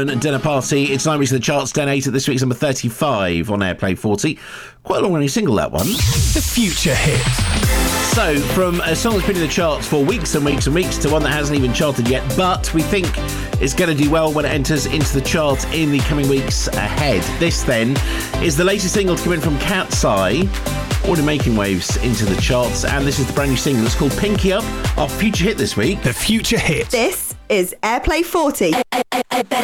Simon and Dinner Party. It's time reaching the charts. 10-8 at this week's number 35 on Airplay 40. Quite a long-running single, that one. The Future Hit. So, from a song that's been in the charts for weeks and weeks and weeks to one that hasn't even charted yet, but we think it's going to do well when it enters into the chart in the coming weeks ahead. This, then, is the latest single to come in from Cat's Eye, already making waves into the charts, and this is the brand new single. It's called Pinky Up, our Future Hit this week. The Future Hit. This is Airplay 40.